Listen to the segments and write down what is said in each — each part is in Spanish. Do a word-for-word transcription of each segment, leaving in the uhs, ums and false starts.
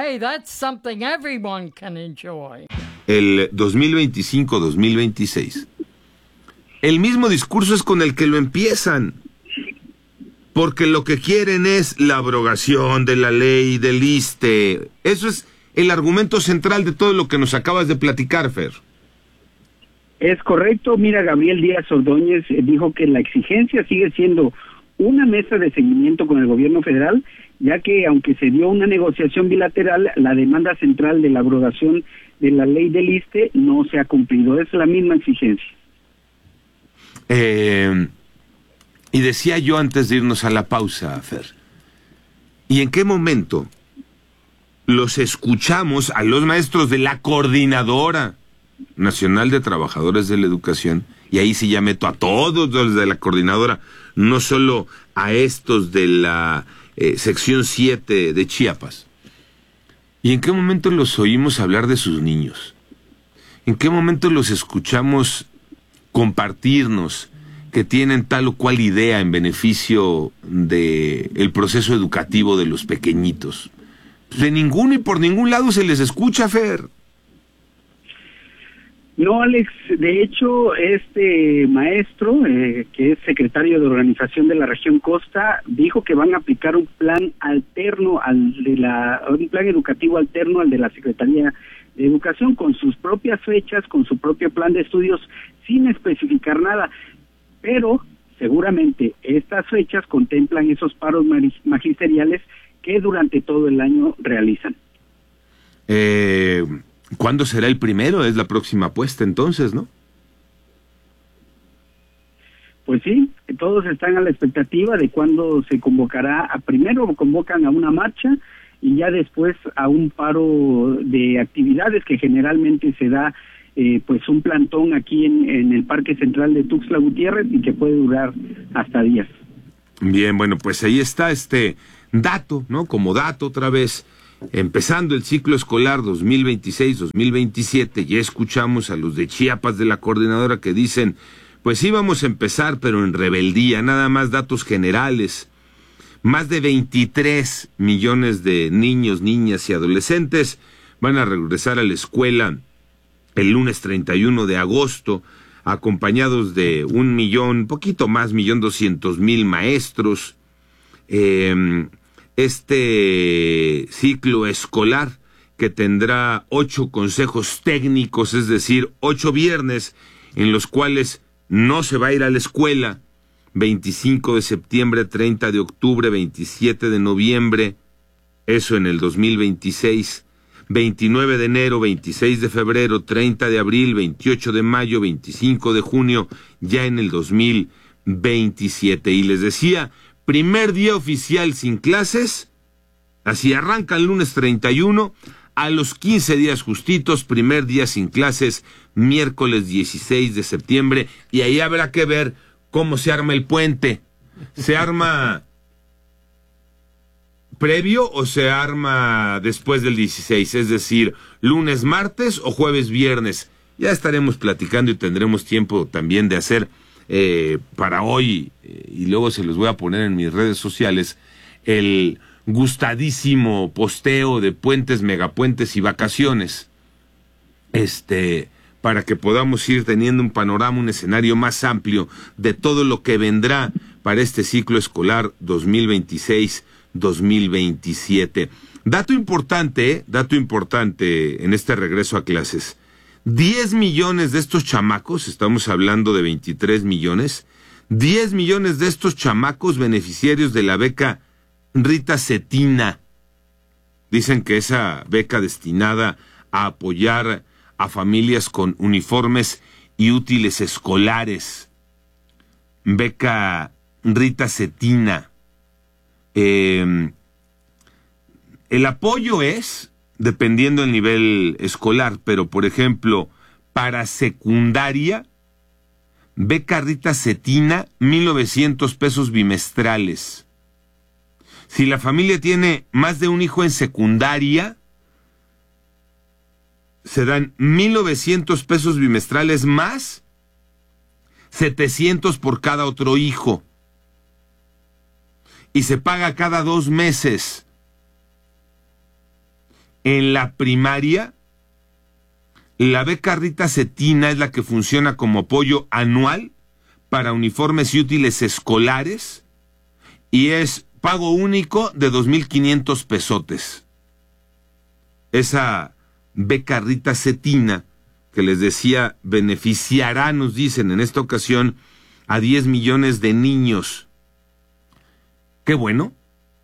Hey, that's something everyone can enjoy. El dos mil veinticinco dos mil veintiséis. El mismo discurso es con el que lo empiezan. Porque lo que quieren es la abrogación de la ley del ISSSTE. Eso es el argumento central de todo lo que nos acabas de platicar, Fer. Es correcto. Mira, Gabriel Díaz Ordóñez dijo que la exigencia sigue siendo una mesa de seguimiento con el gobierno federal, ya que aunque se dio una negociación bilateral, la demanda central de la abrogación de la ley del ISSSTE no se ha cumplido. Es la misma exigencia. Eh, y decía yo antes de irnos a la pausa, Fer, ¿y en qué momento los escuchamos a los maestros de la Coordinadora Nacional de Trabajadores de la Educación? Y ahí sí ya meto a todos los de la Coordinadora, no solo a estos de la eh, sección siete de Chiapas. ¿Y en qué momento los oímos hablar de sus niños? ¿En qué momento los escuchamos compartirnos que tienen tal o cual idea en beneficio de el proceso educativo de los pequeñitos? De ninguno y por ningún lado se les escucha, Fer. No, Alex, de hecho, este maestro, eh, que es secretario de organización de la región Costa, dijo que van a aplicar un plan alterno al de la, un plan educativo alterno al de la Secretaría de Educación, con sus propias fechas, con su propio plan de estudios, sin especificar nada. Pero seguramente estas fechas contemplan esos paros magisteriales que durante todo el año realizan. Eh... ¿Cuándo será el primero? Es la próxima apuesta entonces, ¿no? Pues sí, todos están a la expectativa de cuándo se convocará. A primero convocan a una marcha y ya después a un paro de actividades que generalmente se da eh, pues un plantón aquí en, en el Parque Central de Tuxtla Gutiérrez y que puede durar hasta días. Bien, bueno, pues ahí está este dato, ¿no? Como dato otra vez. Empezando el ciclo escolar dos mil veintiséis dos mil veintisiete, ya escuchamos a los de Chiapas de la Coordinadora que dicen, pues íbamos a empezar, pero en rebeldía, nada más datos generales. Más de veintitrés millones de niños, niñas y adolescentes van a regresar a la escuela el lunes treinta y uno de agosto, acompañados de un millón, poquito más, millón doscientos mil maestros. Eh... Este ciclo escolar que tendrá ocho consejos técnicos, es decir, ocho viernes en los cuales no se va a ir a la escuela, veinticinco de septiembre, treinta de octubre, veintisiete de noviembre, eso en el dos mil veintiséis, veintinueve de enero, veintiséis de febrero, treinta de abril, veintiocho de mayo, veinticinco de junio, ya en el dos mil veintisiete. Y les decía, primer día oficial sin clases, así arranca el lunes treinta y uno, a los quince días justitos, primer día sin clases, miércoles dieciséis de septiembre, y ahí habrá que ver cómo se arma el puente. ¿Se arma previo o se arma después del dieciséis? Es decir, lunes, martes o jueves, viernes. Ya estaremos platicando y tendremos tiempo también de hacer Eh, para hoy, eh, y luego se los voy a poner en mis redes sociales, el gustadísimo posteo de puentes, megapuentes y vacaciones, este, para que podamos ir teniendo un panorama, un escenario más amplio de todo lo que vendrá para este ciclo escolar dos mil veintiséis dos mil veintisiete. Dato importante, ¿eh? dato importante en este regreso a clases. diez millones de estos chamacos, estamos hablando de veintitrés millones, diez millones de estos chamacos beneficiarios de la beca Rita Cetina. Dicen que esa beca destinada a apoyar a familias con uniformes y útiles escolares. Beca Rita Cetina. Eh, el apoyo es dependiendo del nivel escolar, pero por ejemplo, para secundaria, beca Rita Cetina, mil novecientos pesos bimestrales. Si la familia tiene más de un hijo en secundaria, se dan mil novecientos pesos bimestrales más setecientos por cada otro hijo. Y se paga cada dos meses. En la primaria, la beca Rita Cetina es la que funciona como apoyo anual para uniformes y útiles escolares y es pago único de dos mil quinientos pesotes. Esa beca Rita Cetina, que les decía, beneficiará, nos dicen en esta ocasión, a diez millones de niños. Qué bueno.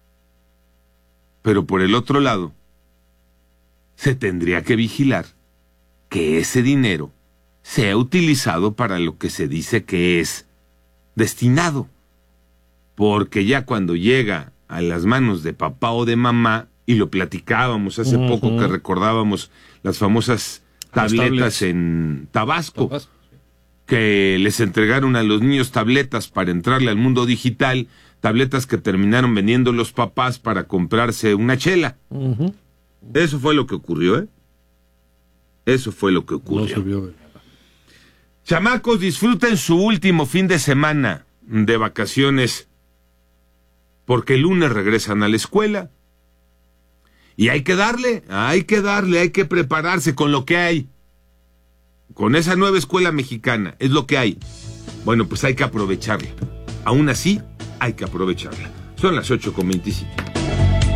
Pero por el otro lado, se tendría que vigilar que ese dinero sea utilizado para lo que se dice que es destinado. Porque ya cuando llega a las manos de papá o de mamá, y lo platicábamos hace uh-huh. poco que recordábamos las famosas tabletas en Tabasco, Tabasco sí. que les entregaron a los niños tabletas para entrarle al mundo digital, tabletas que terminaron vendiendo los papás para comprarse una chela. Uh-huh. Eso fue lo que ocurrió, ¿eh? Eso fue lo que ocurrió. No se vio de nada. Chamacos, disfruten su último fin de semana de vacaciones, porque el lunes regresan a la escuela. Y hay que darle, hay que darle, hay que prepararse con lo que hay. Con esa nueva escuela mexicana, es lo que hay. Bueno, pues hay que aprovecharla. Aún así, hay que aprovecharla. Son las ocho con veintisiete.